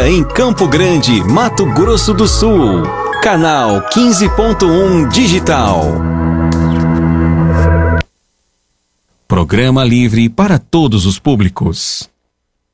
em Campo Grande, Mato Grosso do Sul. Canal 15.1 Digital. Programa livre para todos os públicos.